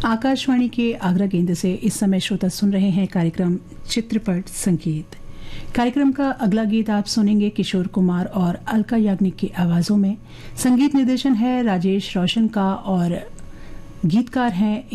आकाशवाणी के आगरा केंद्र से इस समय श्रोता सुन रहे हैं कार्यक्रम चित्रपट संगीत। कार्यक्रम का अगला गीत आप सुनेंगे किशोर कुमार और अलका याग्निक की आवाजों में। संगीत निर्देशन है राजेश रोशन का और गीतकार हैं